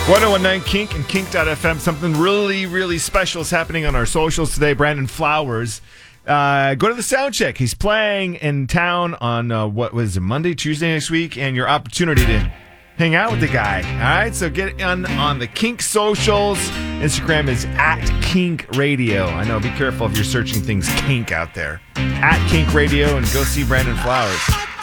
1019 Kink and Kink.fm. Something really, really special is happening on our socials today. Brandon Flowers. Go to the sound check. He's playing in town on Monday, Tuesday next week, and your opportunity to hang out with the guy. All right, so get on the Kink socials. Instagram is @Kink Radio. I know, be careful if you're searching things kink out there. @Kink Radio, and go see Brandon Flowers.